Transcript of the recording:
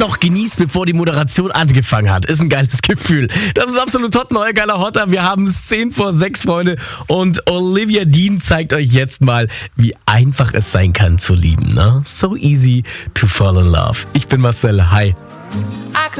noch genießt, bevor die Moderation angefangen hat. Ist ein geiles Gefühl. Das ist absolut hot, neuer geiler Hotter. Wir haben es 5:10, Freunde. Und Olivia Dean zeigt euch jetzt mal, wie einfach es sein kann zu lieben. Ne? So easy to fall in love. Ich bin Marcel. Hi.